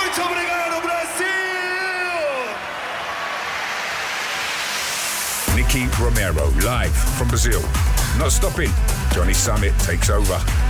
Muito obrigado, Brasil! Nicky Romero, live from Brazil. Not stopping. Johnny Summit takes over.